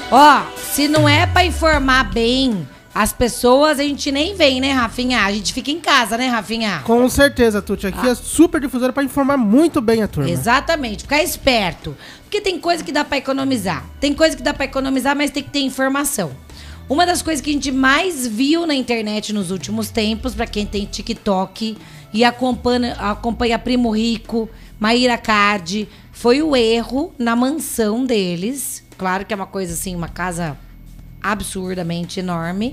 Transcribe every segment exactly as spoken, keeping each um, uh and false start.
Ó, se não é pra informar bem as pessoas, a gente nem vem, né, Rafinha? A gente fica em casa, né, Rafinha? Com certeza, Tuti. Aqui ah. é super difusora pra informar muito bem a turma. Exatamente, ficar esperto. Porque tem coisa que dá pra economizar. Tem coisa que dá pra economizar, mas tem que ter informação. Uma das coisas que a gente mais viu na internet nos últimos tempos, pra quem tem TikTok e acompanha, acompanha Primo Rico, Maíra Cardi, foi o erro na mansão deles. Claro que é uma coisa assim, uma casa absurdamente enorme,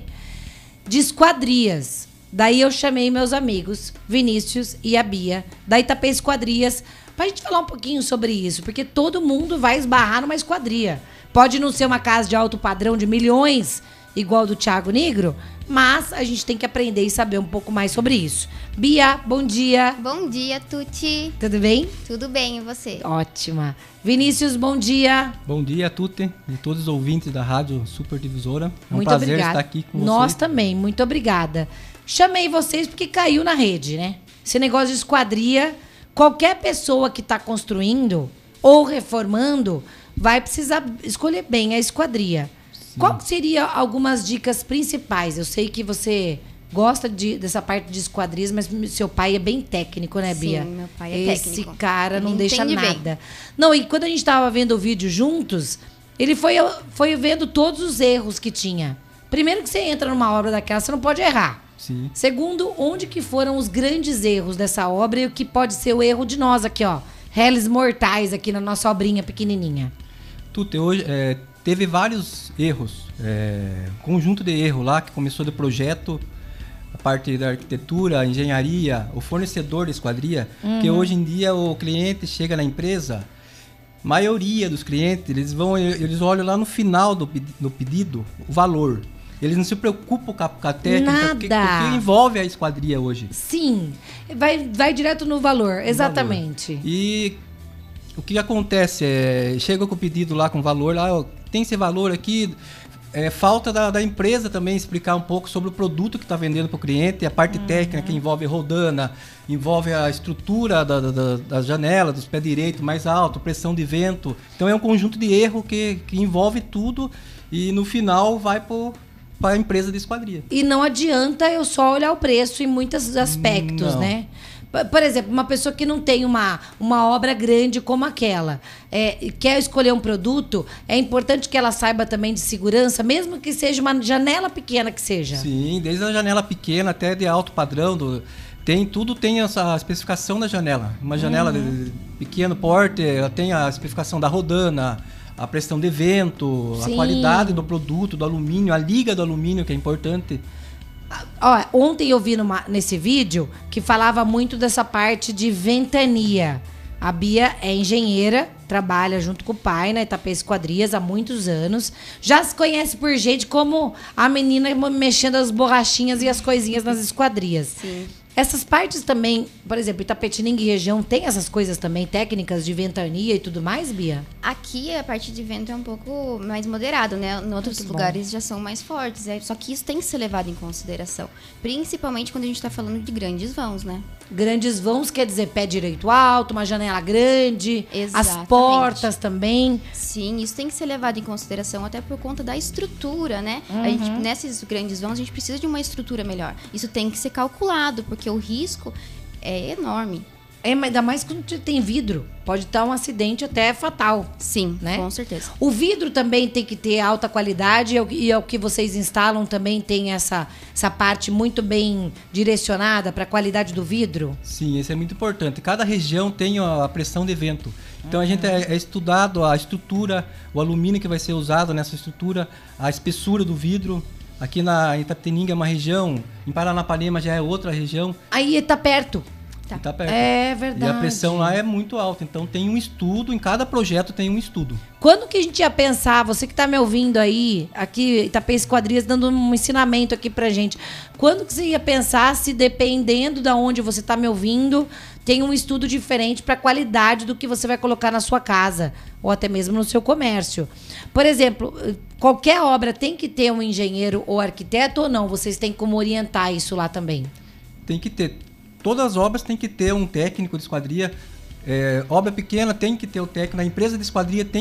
de esquadrias. Daí eu chamei meus amigos, Vinícius e a Bia, da Itapê Esquadrias, pra gente falar um pouquinho sobre isso, porque todo mundo vai esbarrar numa esquadria. Pode não ser uma casa de alto padrão de milhões, igual do Thiago Negro, mas a gente tem que aprender e saber um pouco mais sobre isso. Bia, bom dia. Bom dia, Tuti. Tudo bem? Tudo bem, e você? Ótima. Vinícius, bom dia. Bom dia, Tuti, e todos os ouvintes da Rádio Super Divisora. É um muito prazer obrigada. estar aqui com vocês. Nós também, muito obrigada. Chamei vocês porque caiu na rede, né? Esse negócio de esquadria, qualquer pessoa que está construindo ou reformando vai precisar escolher bem a esquadria. Sim. Qual seria algumas dicas principais? Eu sei que você gosta de, dessa parte de esquadrias, mas seu pai é bem técnico, né, Bia? Sim, meu pai é Esse técnico. Esse cara não ele deixa nada. Bem. Não, e quando a gente estava vendo o vídeo juntos, ele foi, foi vendo todos os erros que tinha. Primeiro que você entra numa obra daquela, você não pode errar. Sim. Segundo, onde que foram os grandes erros dessa obra e o que pode ser o erro de nós aqui, ó. Réis mortais aqui na nossa obrinha pequenininha. Tuti, hoje é, teve vários erros. É, conjunto de erro lá, que começou do projeto, a parte da arquitetura, a engenharia, o fornecedor da esquadria, uhum. que hoje em dia o cliente chega na empresa, maioria dos clientes, eles vão, eles olham lá no final do, do pedido o valor. Eles não se preocupam com a, com a técnica, o que, que envolve a esquadria hoje. Sim, vai, vai direto no valor, exatamente. No valor. E o que acontece é, chega com o pedido lá com valor, lá ó, tem esse valor aqui, é falta da, da empresa também explicar um pouco sobre o produto que está vendendo para o cliente, a parte uhum. técnica que envolve rodana, envolve a estrutura da, da, da janela, dos pés direitos mais alto, pressão de vento. Então é um conjunto de erro que, que envolve tudo e no final vai para a empresa de esquadria. E não adianta eu só olhar o preço em muitos aspectos, não. né? Por exemplo, uma pessoa que não tem uma, uma obra grande como aquela, é, quer escolher um produto, é importante que ela saiba também de segurança, mesmo que seja uma janela pequena que seja. Sim, desde a janela pequena até de alto padrão, do, tem, tudo tem essa especificação da janela. Uma janela uhum. de pequeno porte, ela tem a especificação da rodana, a pressão de vento, Sim. a qualidade do produto, do alumínio, a liga do alumínio, que é importante. Ó, ontem eu vi numa, nesse vídeo que falava muito dessa parte de ventania. A Bia é engenheira, trabalha junto com o pai na Itapê Esquadrias há muitos anos. Já se conhece por gente como a menina mexendo as borrachinhas e as coisinhas nas esquadrias. Sim. Essas partes também, por exemplo, Itapetininga e região, tem essas coisas também, técnicas de ventania e tudo mais, Bia? Aqui a parte de vento é um pouco mais moderado, né? Em outros Muito lugares bom. já são mais fortes. É? Só que isso tem que ser levado em consideração. Principalmente quando a gente está falando de grandes vãos, né? Grandes vãos quer dizer pé direito alto, uma janela grande, Exatamente. as portas também. Sim, isso tem que ser levado em consideração até por conta da estrutura, né? Uhum. A gente, nesses grandes vãos a gente precisa de uma estrutura melhor. Isso tem que ser calculado, porque o risco é enorme. É, mas ainda mais quando tem vidro. Pode estar um acidente até fatal. Sim, né? Com certeza. O vidro também tem que ter alta qualidade e é o que vocês instalam também tem essa, essa parte muito bem direcionada para a qualidade do vidro? Sim, isso é muito importante. Cada região tem a pressão de vento. Então, uhum. a gente é, é estudado a estrutura, o alumínio que vai ser usado nessa estrutura, a espessura do vidro. Aqui na Itapetininga é uma região, em Paranapanema já é outra região. Aí está perto. Tá. Tá perto. É verdade. E a pressão lá é muito alta, então tem um estudo, em cada projeto tem um estudo. Quando que a gente ia pensar, você que tá me ouvindo aí, aqui, Itapê Esquadrias, dando um ensinamento aqui pra gente, quando que você ia pensar se dependendo de onde você tá me ouvindo, tem um estudo diferente para a qualidade do que você vai colocar na sua casa, ou até mesmo no seu comércio? Por exemplo, qualquer obra tem que ter um engenheiro ou arquiteto ou não? Vocês têm como orientar isso lá também? Tem que ter. Todas as obras têm que ter um técnico de esquadria. É, obra pequena tem que ter o técnico. A empresa de esquadria tem